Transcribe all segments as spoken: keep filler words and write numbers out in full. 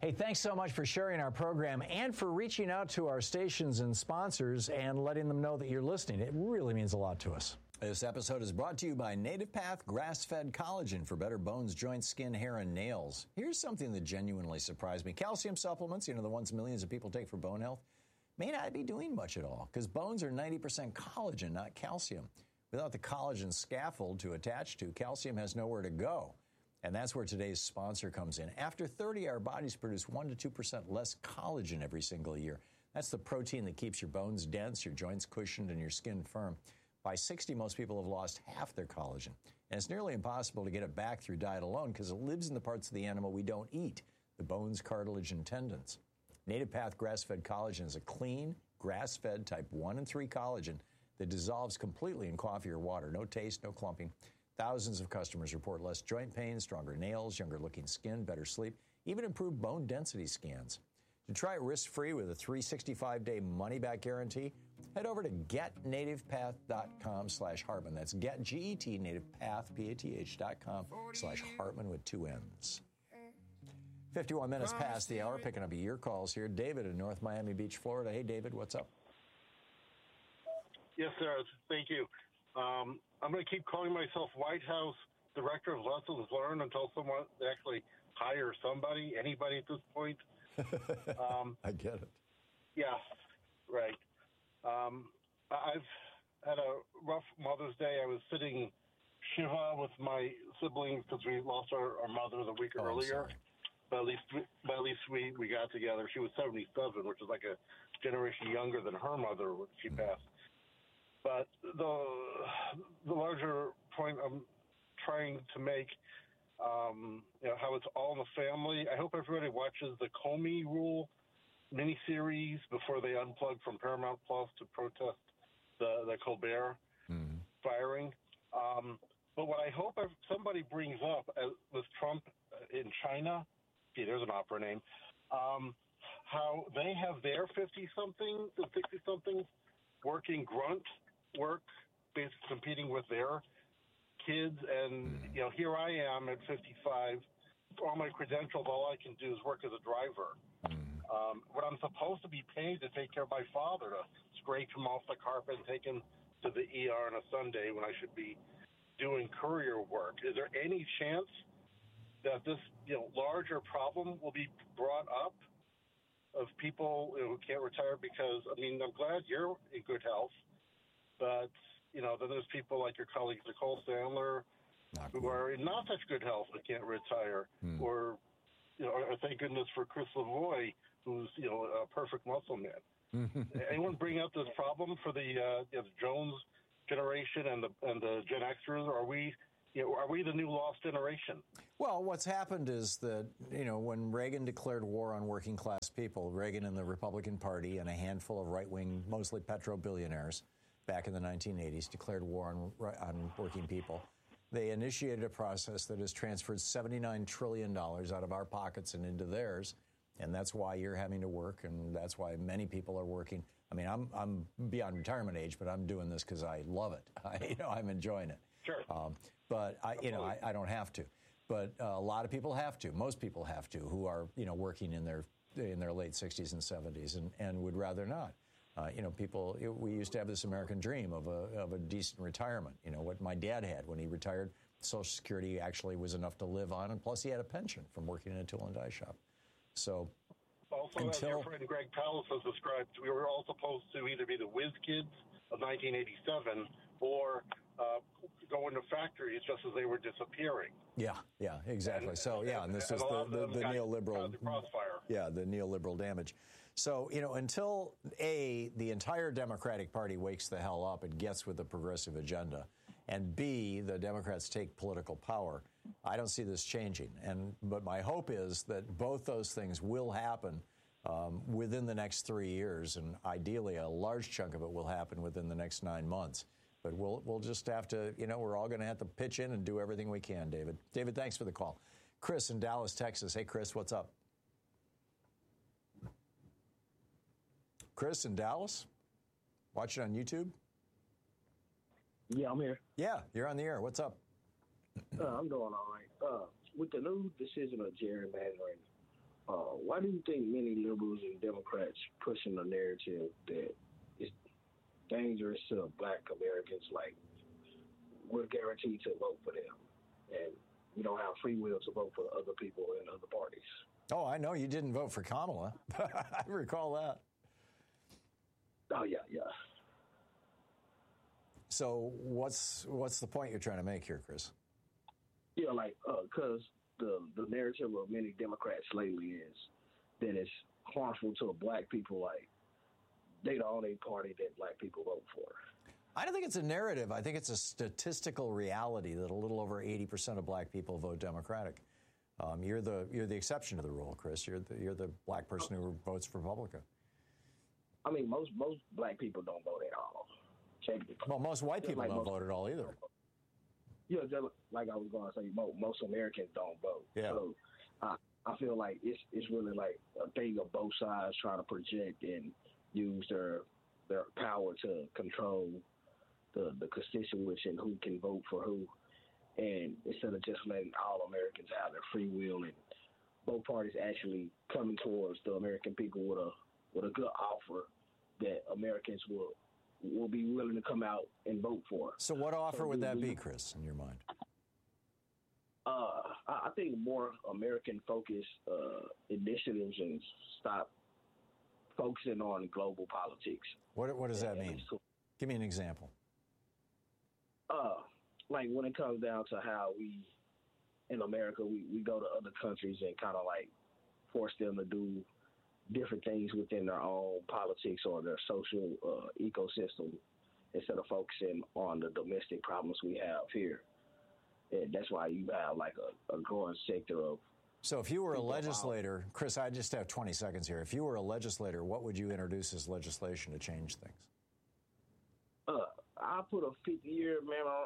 Hey, thanks so much for sharing our program and for reaching out to our stations and sponsors and letting them know that you're listening. It really means a lot to us. This episode is brought to you by Native Path Grass-Fed Collagen for better bones, joints, skin, hair, and nails. Here's something that genuinely surprised me. Calcium supplements, you know, the ones millions of people take for bone health, may not be doing much at all because bones are ninety percent collagen, not calcium. Without the collagen scaffold to attach to, calcium has nowhere to go. And that's where today's sponsor comes in. After thirty, our bodies produce one to two percent less collagen every single year. That's the protein that keeps your bones dense, your joints cushioned, and your skin firm. By sixty, most people have lost half their collagen. And it's nearly impossible to get it back through diet alone because it lives in the parts of the animal we don't eat, the bones, cartilage, and tendons. Native Path Grass-Fed Collagen is a clean, grass-fed type one and three collagen that dissolves completely in coffee or water. No taste, no clumping. Thousands of customers report less joint pain, stronger nails, younger-looking skin, better sleep, even improved bone density scans. To try it risk-free with a three hundred sixty-five day money-back guarantee, head over to getnativepath.com slash Hartman. That's get, G E T, nativepath, P A T H dot com slash Hartman with two N's. fifty-one minutes past the hour, picking up your calls here. David in North Miami Beach, Florida. Hey, David, what's up? Yes, sir. Thank you. Um, I'm going to keep calling myself White House Director of Lessons Learned until someone actually hires somebody, anybody at this point. Um, I get it. Yeah, right. Um, I've had a rough Mother's Day. I was sitting Shiva with my siblings because we lost our, our mother the week oh, earlier. But at least, we, but at least we, we got together. She was seventy-seven, which is like a generation younger than her mother when she mm. passed. But the the larger point I'm trying to make, um, you know, how it's all in the family. I hope everybody watches the Comey Rule miniseries before they unplug from Paramount Plus to protest the, the Colbert mm. firing. Um, but what I hope somebody brings up uh, with Trump in China, gee, there's an opera name, um, how they have their fifty-something, the sixty-somethings working grunt work, basically competing with their kids. And, you know, here I am at fifty-five. All my credentials, all I can do is work as a driver. Mm. Um, what I'm supposed to be paid to take care of my father, to scrape him off the carpet and take him to the E R on a Sunday when I should be doing courier work. Is there any chance that this, you know, larger problem will be brought up of people, you know, who can't retire? Because, I mean, I'm glad you're in good health, but, you know, then there's people like your colleague Nicole Sandler not who cool. are in not such good health but can't retire. Hmm. Or, you know, or thank goodness for Chris Lavoie, who's, you know, a perfect muscle man. Anyone bring up this problem for the, uh, you know, the Jones generation and the and the Gen Xers? Are we, you know, are we the new lost generation? Well, what's happened is that, you know, when Reagan declared war on working class people, Reagan and the Republican Party and a handful of right-wing, mostly petro-billionaires back in the nineteen eighties declared war on, on working people. They initiated a process that has transferred seventy-nine trillion dollars out of our pockets and into theirs. And that's why you're having to work, and that's why many people are working. I mean, I'm I'm beyond retirement age, but I'm doing this because I love it. I, you know, I'm enjoying it. Sure. Um, but I, you know, I, I don't have to. But uh, a lot of people have to. Most people have to, who are, you know, working in their in their late sixties and seventies, and, and would rather not. Uh, you know, people. We used to have this American dream of a of a decent retirement. You know, what my dad had when he retired. Social Security actually was enough to live on, and plus he had a pension from working in a tool and die shop. So, also, until, as your friend Greg Pallas has described, we were all supposed to either be the whiz kids of nineteen eighty-seven or uh, go into factories just as they were disappearing. Yeah, yeah, exactly. And, so, yeah, and this and is the, the, the neoliberal, crossfire. yeah, the neoliberal damage. So, you know, until A, the entire Democratic Party wakes the hell up and gets with the progressive agenda, and B, the Democrats take political power, I don't see this changing. And but my hope is that both those things will happen um, within the next three years, and ideally a large chunk of it will happen within the next nine months. But we'll we'll just have to, you know, we're all going to have to pitch in and do everything we can, David. David, thanks for the call. Chris in Dallas, Texas. Hey, Chris, what's up? Chris in Dallas? Watch it on YouTube? Yeah, I'm here. Yeah, you're on the air. What's up? uh, I'm doing all right. Uh, with the new decision of gerrymandering, Uh, why do you think many liberals and Democrats pushing the narrative that it's dangerous to Black Americans? Like, we're guaranteed to vote for them, and we don't have free will to vote for other people in other parties. Oh, I know you didn't vote for Kamala. I recall that. Oh yeah, yeah. So what's what's the point you're trying to make here, Chris? Yeah, like because uh, the the narrative of many Democrats lately is that it's harmful to Black people. Like, they the only party that Black people vote for. I don't think it's a narrative. I think it's a statistical reality that a little over eighty percent of Black people vote Democratic. Um, you're the you're the exception to the rule, Chris. You're the you're the Black person who votes for Republican. I mean, most most Black people don't vote at all. Well, most white people like don't most, vote at all either. Yeah, just like I was going to say, most, most Americans don't vote. Yeah. So I, I feel like it's it's really like a thing of both sides trying to project and use their their power to control the the constituents and who can vote for who. And instead of just letting all Americans have their free will, and both parties actually coming towards the American people with a with a good offer that Americans will will be willing to come out and vote for. So what offer so would that be, Chris, in your mind? Uh, I think more American-focused uh, initiatives and stop focusing on global politics. What What does that mean? Cool. Give me an example. Uh, like when it comes down to how we, in America, we, we go to other countries and kind of like force them to do different things within their own politics or their social uh, ecosystem instead of focusing on the domestic problems we have here. And that's why you have like a, a growing sector of. So if you were a legislator, out. Chris, I just have twenty seconds here. If you were a legislator, what would you introduce as legislation to change things? Uh, I put a fifty-year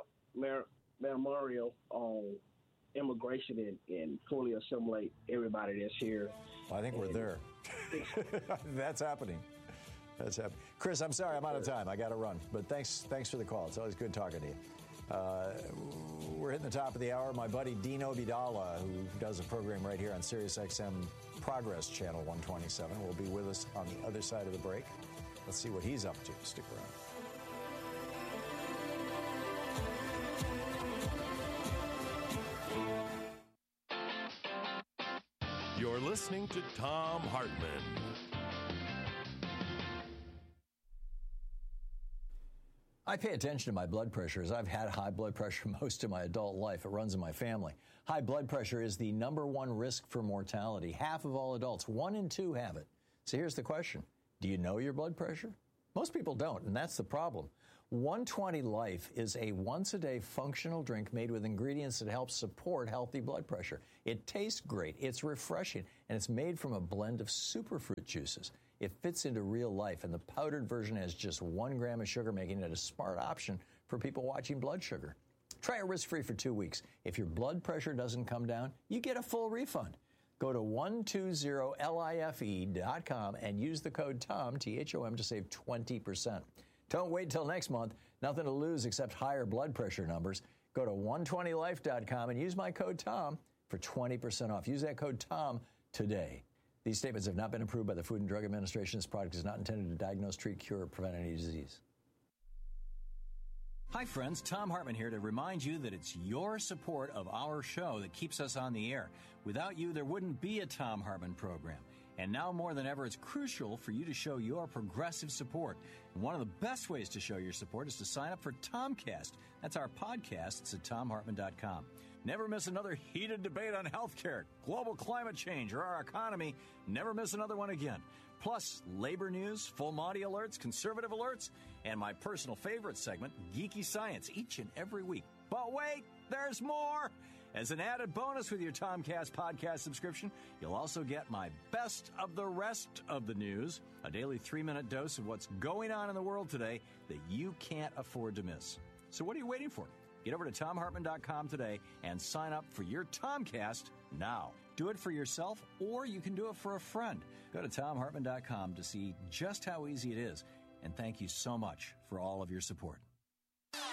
memorial on immigration and, and fully assimilate everybody that's here. Well, I think and we're there. That's happening. That's happening. Chris, I'm sorry, I'm out of time. I got to run. But thanks, thanks for the call. It's always good talking to you. Uh, we're hitting the top of the hour. My buddy Dean Obeidallah, who does a program right here on Sirius X M Progress Channel one twenty-seven, will be with us on the other side of the break. Let's see what he's up to. Stick around. You're listening to Thom Hartmann. I pay attention to my blood pressure as I've had high blood pressure most of my adult life. It runs in my family. High blood pressure is the number one risk for mortality. Half of all adults, one in two have it. So here's the question. Do you know your blood pressure? Most people don't, and that's the problem. one twenty Life is a once-a-day functional drink made with ingredients that help support healthy blood pressure. It tastes great, it's refreshing, and it's made from a blend of superfruit juices. It fits into real life, and the powdered version has just one gram of sugar, making it a smart option for people watching blood sugar. Try it risk-free for two weeks. If your blood pressure doesn't come down, you get a full refund. Go to one twenty life dot com and use the code TOM, T H O M, to save twenty percent. Don't wait till next month. Nothing to lose except higher blood pressure numbers. Go to one twenty life dot com and use my code TOM for twenty percent off. Use that code TOM today. These statements have not been approved by the Food and Drug Administration. This product is not intended to diagnose, treat, cure, or prevent any disease. Hi, friends. Thom Hartmann here to remind you that it's your support of our show that keeps us on the air. Without you, there wouldn't be a Thom Hartmann program. And now more than ever, it's crucial for you to show your progressive support. And one of the best ways to show your support is to sign up for Tomcast. That's our podcast. It's at tom hartmann dot com. Never miss another heated debate on healthcare, global climate change, or our economy. Never miss another one again. Plus, labor news, full Monty alerts, conservative alerts, and my personal favorite segment, Geeky Science, each and every week. But wait, there's more! As an added bonus with your Tomcast podcast subscription, you'll also get my best of the rest of the news, a daily three-minute dose of what's going on in the world today that you can't afford to miss. So what are you waiting for? Get over to tom hartmann dot com today and sign up for your Tomcast now. Do it for yourself, or you can do it for a friend. Go to tom hartmann dot com to see just how easy it is. And thank you so much for all of your support.